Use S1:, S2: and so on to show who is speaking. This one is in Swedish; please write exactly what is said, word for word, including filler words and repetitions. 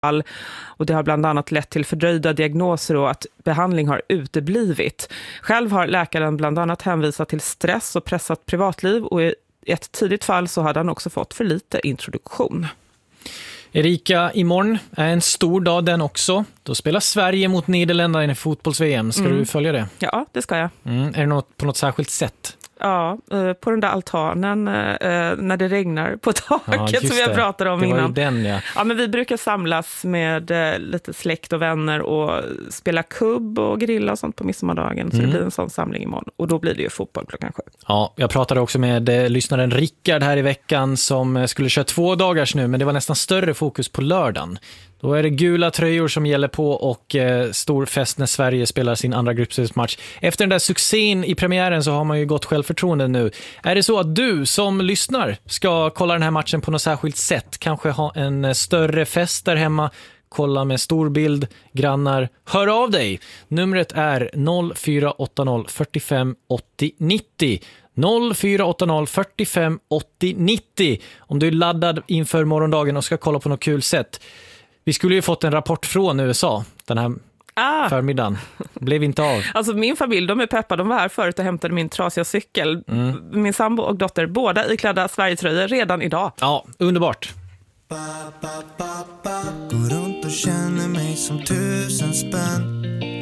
S1: Och det har bland annat lett till fördröjda diagnoser och att behandling har uteblivit. Själv har läkaren bland annat hänvisat till stress och pressat privatliv, och i ett tidigt fall så hade han också fått för lite introduktion.
S2: Erika, imorgon är en stor dag den också. Då spelar Sverige mot Nederländerna i fotbolls-V M. Ska mm. du följa det?
S1: Ja, det ska jag.
S2: Mm. Är det något, på något särskilt sätt?
S1: Ja, på den där altanen när det regnar på taket, ja, som jag pratade om
S2: det var
S1: innan.
S2: Ju den, ja.
S1: Ja, men vi brukar samlas med lite släkt och vänner och spela kubb och grilla och sånt på midsommardagen. Så mm. det blir en sån samling imorgon. Och då blir det ju fotboll klockan sju.
S2: Ja, jag pratade också med eh, lyssnaren Rickard här i veckan som skulle köra två dagars nu, men det var nästan större fokus på lördagen. Då är det gula tröjor som gäller på och eh, stor fest när Sverige spelar sin andra gruppspelsmatch. Efter den där succén i premiären så har man ju gott självförtroende nu. Är det så att du som lyssnar ska kolla den här matchen på något särskilt sätt? Kanske ha en större fest där hemma? Kolla med stor bild, grannar. Hör av dig! Numret är noll fyra åtta noll fyrtiofem åttio nittio. noll fyra åtta noll fyrtiofem åttio nittio. Om du är laddad inför morgondagen och ska kolla på något kul sätt. Vi skulle ju fått en rapport från U S A den här ah. förmiddagen. Blev inte av.
S1: Alltså min familj, de är peppade. De var här förut och hämtade min trasiga cykel. Mm. Min sambo och dotter, båda iklädda Sverigetröjor redan idag.
S2: Ja, underbart.
S3: Går runt och känner mig som tusen spänn.